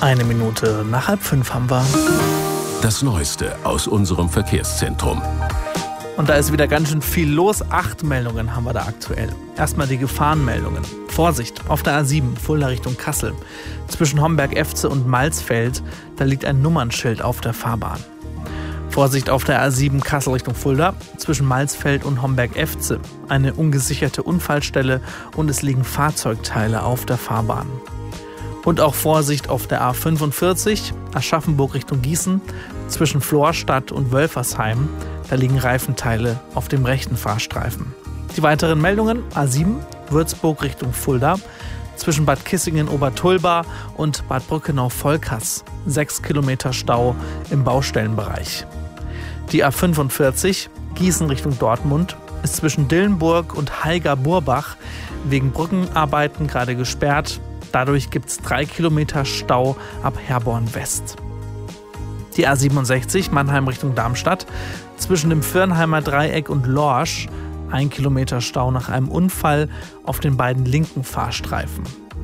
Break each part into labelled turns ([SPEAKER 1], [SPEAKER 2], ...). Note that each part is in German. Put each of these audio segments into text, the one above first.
[SPEAKER 1] Minute nach 4:30 haben wir.
[SPEAKER 2] Das Neueste aus unserem Verkehrszentrum.
[SPEAKER 1] Und da ist wieder ganz schön viel los. 8 Meldungen haben wir da aktuell. Erstmal die Gefahrenmeldungen. Vorsicht, auf der A7, Fulda Richtung Kassel. Zwischen Homberg-Efze und Malsfeld, da liegt ein Nummernschild auf der Fahrbahn. Vorsicht auf der A7 Kassel Richtung Fulda, zwischen Malsfeld und Homberg-Efze. Eine ungesicherte Unfallstelle und es liegen Fahrzeugteile auf der Fahrbahn. Und auch Vorsicht auf der A45, Aschaffenburg Richtung Gießen, zwischen Florstadt und Wölfersheim. Da liegen Reifenteile auf dem rechten Fahrstreifen. Die weiteren Meldungen: A7, Würzburg Richtung Fulda, zwischen Bad Kissingen-Obertulba und Bad Brückenau-Volkers. 6 Kilometer Stau im Baustellenbereich. Die A45, Gießen Richtung Dortmund, ist zwischen Dillenburg und Haiger-Burbach wegen Brückenarbeiten gerade gesperrt. Dadurch gibt es 3 Kilometer Stau ab Herborn West. Die A67 Mannheim Richtung Darmstadt, zwischen dem Firnheimer Dreieck und Lorsch, 1 Kilometer Stau nach einem Unfall auf den beiden linken Fahrstreifen.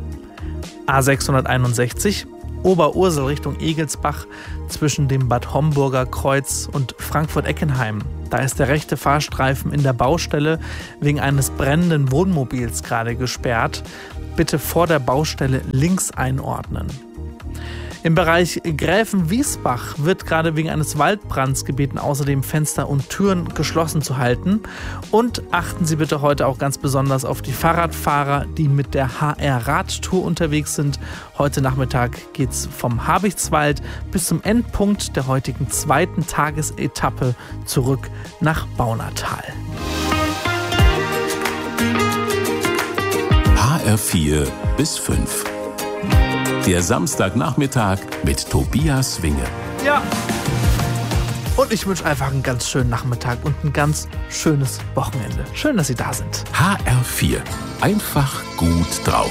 [SPEAKER 1] A661 Oberursel Richtung Egelsbach, zwischen dem Bad Homburger Kreuz und Frankfurt-Eckenheim. Da ist der rechte Fahrstreifen in der Baustelle wegen eines brennenden Wohnmobils gerade gesperrt. Bitte vor der Baustelle links einordnen. Im Bereich Gräfenwiesbach wird gerade wegen eines Waldbrands gebeten, außerdem Fenster und Türen geschlossen zu halten. Und achten Sie bitte heute auch ganz besonders auf die Fahrradfahrer, die mit der HR-Radtour unterwegs sind. Heute Nachmittag geht es vom Habichtswald bis zum Endpunkt der heutigen 2. Tagesetappe zurück nach Baunatal.
[SPEAKER 2] HR4 bis 5. Der Samstagnachmittag mit Tobias Winge.
[SPEAKER 1] Ja. Und ich wünsche einfach einen ganz schönen Nachmittag und ein ganz schönes Wochenende. Schön, dass Sie da sind.
[SPEAKER 2] HR4. Einfach gut drauf.